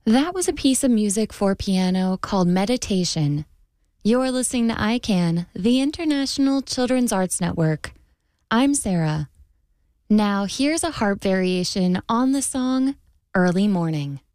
That was a piece of music for piano called Meditation. You're listening to ICANN, the International Children's Arts Network. I'm Sarah. Now here's a harp variation on the song Early Morning.